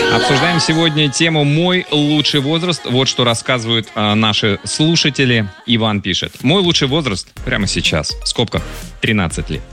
Обсуждаем сегодня тему «Мой лучший возраст». Вот что рассказывают наши слушатели. Иван пишет. Мой лучший возраст прямо сейчас. В скобках 13 лет.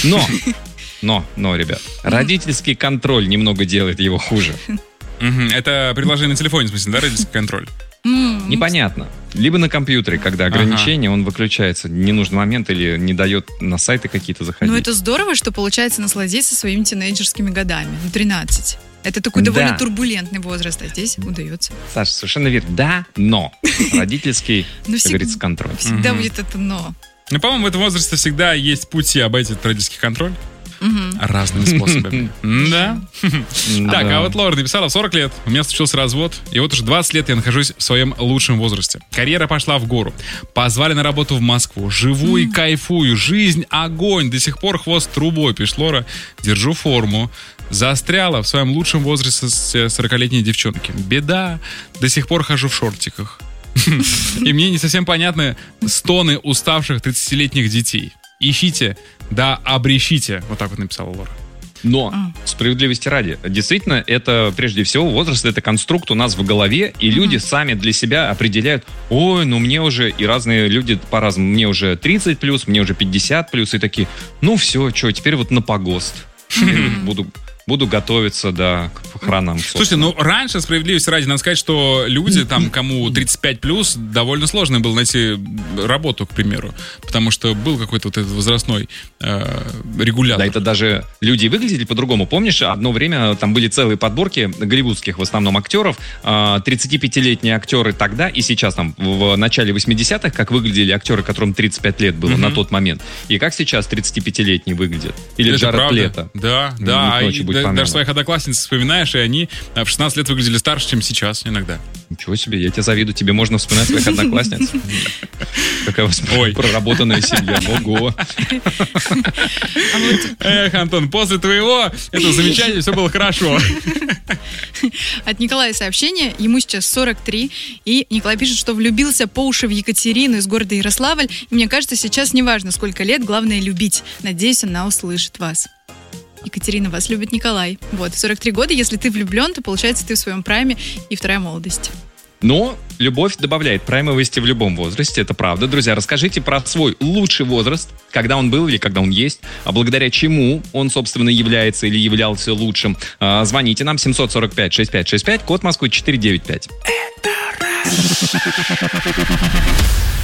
Но, ребят, родительский контроль немного делает его хуже. Это приложение на телефоне, в смысле, да, родительский контроль? Непонятно. Либо на компьютере, когда ограничение, он выключается в ненужный момент или не дает на сайты какие-то заходить. Ну, это здорово, что получается насладиться своими тинейджерскими годами. 13. Это такой довольно турбулентный возраст, а здесь удается. Саша, совершенно верно. Да, но родительский, как говорится, контроль. Всегда будет это «но». Ну, по-моему, в этом возрасте всегда есть пути обойти этот родительский контроль. Разными способами. Да. Так, а вот Лора написала: в 40 лет у меня случился развод, и вот уже 20 лет я нахожусь в своем лучшем возрасте. Карьера пошла в гору. Позвали на работу в Москву. Живу и кайфую. Жизнь огонь. До сих пор хвост трубой, пишет Лора. Держу форму. Застряла в своем лучшем возрасте с 40-летней девчонки. Беда. До сих пор хожу в шортиках. И мне не совсем понятны стоны уставших 30-летних детей. Ищите, да обрещите. Вот так вот написала Лора. Но, справедливости ради, действительно, это прежде всего возраст, это конструкт у нас в голове, и люди сами для себя определяют: ой, ну мне уже, и разные люди по-разному, мне уже 30 плюс, мне уже 50 плюс, и такие, ну все, что, теперь вот на погост. Буду готовиться, да, к похоронам. Слушайте, ну раньше, справедливости ради, надо сказать, что люди, там, кому 35+, довольно сложно было найти работу, к примеру. Потому что был какой-то вот этот возрастной регулятор. Да, это даже люди выглядели по-другому. Помнишь, одно время там были целые подборки голливудских в основном актеров. 35-летние актеры тогда и сейчас, там, в начале 80-х, как выглядели актеры, которым 35 лет было на тот момент. И как сейчас 35-летние выглядят. Или это Джаред правда. Лето. Да. Даже своих одноклассниц вспоминаешь, и они в 16 лет выглядели старше, чем сейчас иногда. Ничего себе, я тебе завидую. Тебе можно вспоминать своих одноклассниц. Какая у вас проработанная семья. Ого. Эх, Антон, после твоего этого замечания все было хорошо. От Николая сообщение. Ему сейчас 43. И Николай пишет, что влюбился по уши в Екатерину из города Ярославль. И мне кажется, сейчас не важно, сколько лет, главное любить. Надеюсь, она услышит вас. Екатерина, вас любит Николай. Вот, 43 года, если ты влюблен, то получается ты в своем прайме и вторая молодость. Но любовь добавляет праймовости в любом возрасте, это правда. Друзья, расскажите про свой лучший возраст, когда он был или когда он есть, а благодаря чему он, собственно, является или являлся лучшим. Звоните нам 745-6565, код Москвы 495. Это раз.